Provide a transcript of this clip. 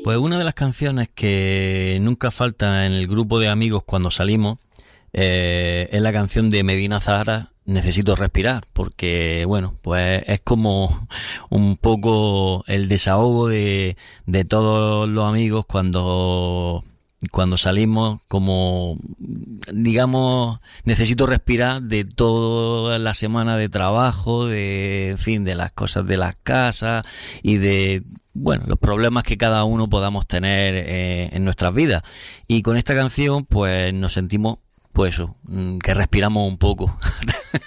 Pues una de las canciones que nunca falta en el grupo de amigos cuando salimos es la canción de Medina Zahara, Necesito respirar, porque bueno, pues es como un poco el desahogo de todos los amigos cuando salimos, como digamos, necesito respirar de toda la semana de trabajo, de, en fin, de las cosas de las casas y de, bueno, los problemas que cada uno podamos tener en nuestras vidas. Y con esta canción, pues nos sentimos, pues eso, que respiramos un poco.